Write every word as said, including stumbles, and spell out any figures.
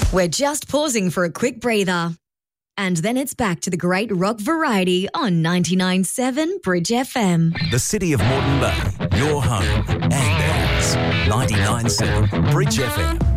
We're just pausing for a quick breather. And then it's back to the great rock variety on ninety-nine point seven Bridge F M. The city of Moreton Bay, your home and ours. ninety-nine point seven Bridge F M.